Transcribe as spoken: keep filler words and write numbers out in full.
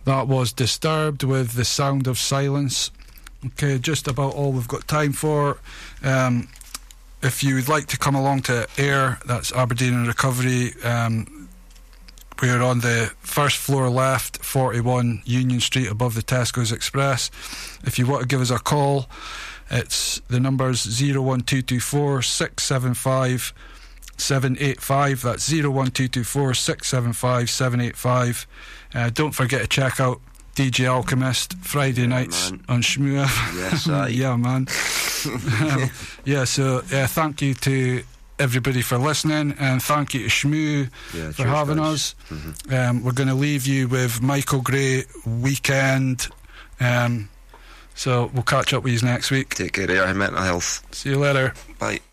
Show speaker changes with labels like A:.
A: That was Disturbed with The Sound of Silence. Okay, just about all we've got time for. Um, if you would like to come along to AIR, that's Aberdeen and Recovery, um, we're on the first floor left, forty-one Union Street, above the Tesco's Express. If you want to give us a call, it's the number's zero one two two four six seven five seven eight five. That's zero one two two four six seven five seven eight five. Uh, don't forget to check out D J Alchemist Friday yeah, nights man. on Shmua.
B: Yes, I.
A: yeah, man. um, yeah, so uh, thank you to everybody for listening, and thank you to Shmoo yeah, for having guys. us. Mm-hmm. Um, we're going to leave you with Michael Gray, Weekend. Um, so we'll catch up with you next week.
B: Take care of your mental health.
A: See you later.
B: Bye.